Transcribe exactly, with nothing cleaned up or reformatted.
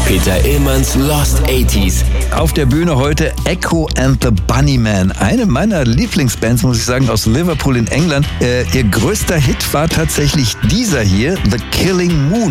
Peter Illmanns Lost achtziger. Auf der Bühne heute Echo and the Bunnymen. Eine meiner Lieblingsbands, muss ich sagen, aus Liverpool in England. Äh, ihr größter Hit war tatsächlich dieser hier, The Killing Moon.